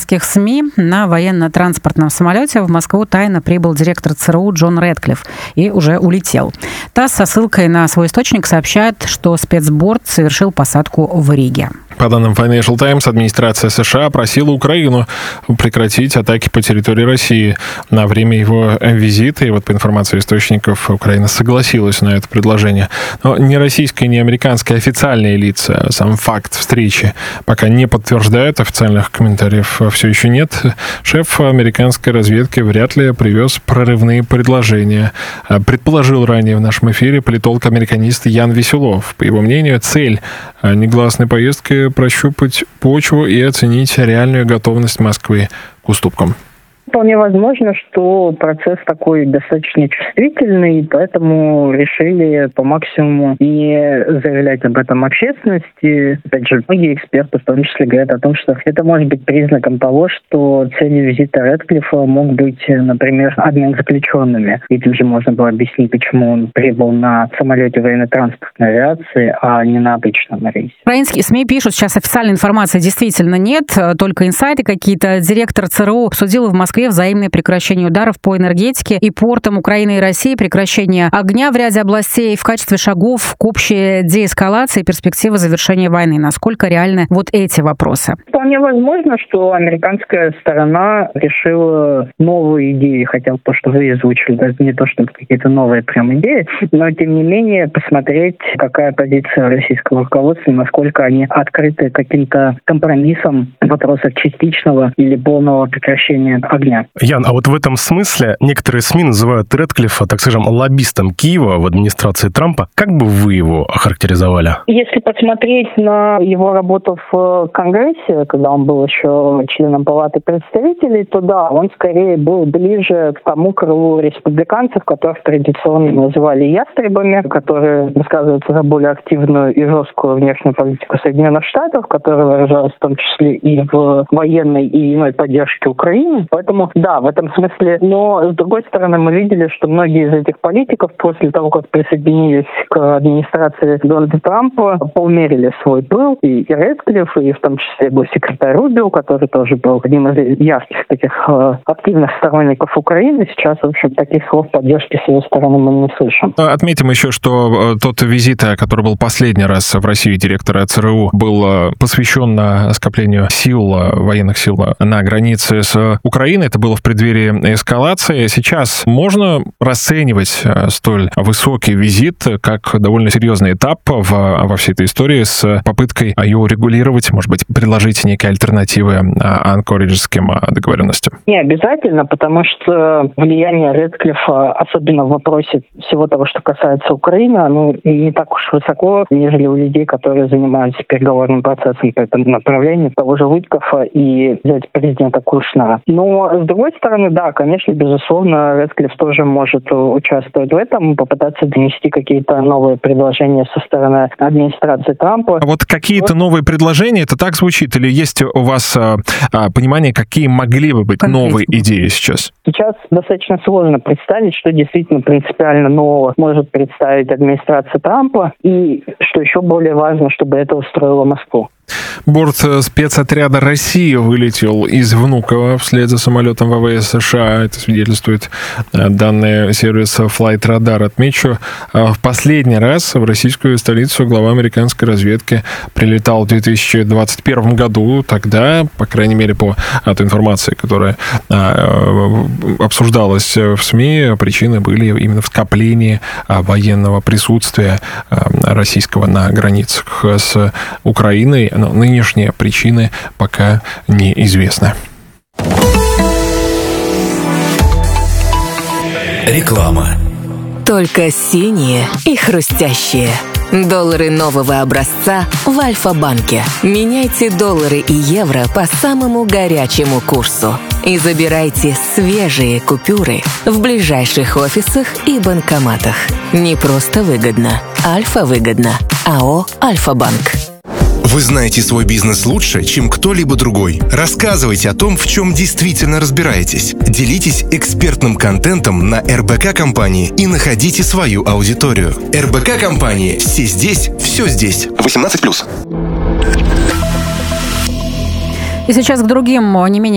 американских СМИ, на военно-транспортном самолете в Москву тайно прибыл директор ЦРУ Джон Рэдклифф и уже улетел. ТАСС со ссылкой на свой источник сообщает, что спецборд совершил посадку в Риге. По данным Financial Times, администрация США просила Украину прекратить атаки по территории России на время его визита. И вот по информации источников, Украина согласилась на это предложение. Но ни российские, ни американские официальные лица сам факт встречи пока не подтверждают. Официальных комментариев все еще нет. Шеф американской разведки вряд ли привез прорывные предложения. Предположил ранее в нашем эфире политолог-американист Ян Веселов. По его мнению, цель негласной поездки прощупать почву и оценить реальную готовность Москвы к уступкам. Вполне возможно, что процесс такой достаточно чувствительный, поэтому решили по максимуму не заявлять об этом общественности. Опять же, многие эксперты в том числе говорят о том, что это может быть признаком того, что целью визита Рэдклиффа мог быть, например, обмен заключенными. Этим же можно было объяснить, почему он прибыл на самолете военно-транспортной авиации, а не на обычном рейсе. Украинские СМИ пишут, сейчас официальной информации действительно нет, только инсайты какие-то. Директор ЦРУ обсудил в Москве взаимное прекращение ударов по энергетике и портам Украины и России, прекращение огня в ряде областей в качестве шагов к общей деэскалации и перспективы завершения войны. Насколько реальны вот эти вопросы? Вполне возможно, что американская сторона решила новые идеи, хотя то, что вы озвучили, даже не то, чтобы какие-то новые прям идеи, но тем не менее посмотреть, какая позиция российского руководства, насколько они открыты каким-то компромиссам в вопросах частичного или полного прекращения огня. Ян, а вот в этом смысле некоторые СМИ называют Рэдклиффа, так скажем, лоббистом Киева в администрации Трампа. Как бы вы его охарактеризовали? Если посмотреть на его работу в Конгрессе, когда он был еще членом Палаты представителей, то да, он скорее был ближе к тому крылу республиканцев, которых традиционно называли ястребами, которые высказываются за более активную и жесткую внешнюю политику Соединенных Штатов, которая выражалась в том числе и в военной и иной поддержке Украины. Поэтому да, в этом смысле. Но, с другой стороны, мы видели, что многие из этих политиков после того, как присоединились к администрации Дональда Трампа, поумерили свой пыл. И Рэдклифф, и в том числе госсекретарь Рубио, который тоже был одним из ярких таких активных сторонников Украины. Сейчас, в общем, таких слов поддержки с его стороны мы не слышим. Отметим еще, что тот визит, который был последний раз в России директора ЦРУ, был посвящен скоплению сил, военных сил на границе с Украиной. Это было в преддверии эскалации. Сейчас можно расценивать столь высокий визит как довольно серьезный этап во всей этой истории с попыткой ее урегулировать, может быть, предложить некие альтернативы анкориджским договоренностям? Не обязательно, потому что влияние Рэдклиффа, особенно в вопросе всего того, что касается Украины, оно не так уж высоко, нежели у людей, которые занимаются переговорным процессом по этому направлению, того же Виткофа и взять президента Кушнера. Но с другой стороны, да, конечно, безусловно, Рэдклифф тоже может участвовать в этом, попытаться донести какие-то новые предложения со стороны администрации Трампа. А вот какие-то новые предложения, это так звучит? Или есть у вас понимание, какие могли бы быть новые идеи сейчас? Сейчас достаточно сложно представить, что действительно принципиально нового может представить администрация Трампа, и, что еще более важно, чтобы это устроило Москву. Борт спецотряда России вылетел из Внуково вслед за самолетом ВВС США. Это свидетельствует данные сервиса Flight Radar. Отмечу, в последний раз в российскую столицу глава американской разведки прилетал в 2021 году. Тогда, по крайней мере, по той информации, которая обсуждалась в СМИ, причины были именно в скоплении военного присутствия российского на границах с Украиной. Но нынешние причины пока неизвестны. Реклама. Только синие и хрустящие. Доллары нового образца в Альфа-банке. Меняйте доллары и евро по самому горячему курсу. И забирайте свежие купюры в ближайших офисах и банкоматах. Не просто выгодно. Альфа-выгодно. АО «Альфа-банк». Вы знаете свой бизнес лучше, чем кто-либо другой. Рассказывайте о том, в чем действительно разбираетесь. Делитесь экспертным контентом на РБК компании и находите свою аудиторию. РБК компании. Все здесь, все здесь. 18+. И сейчас к другим не менее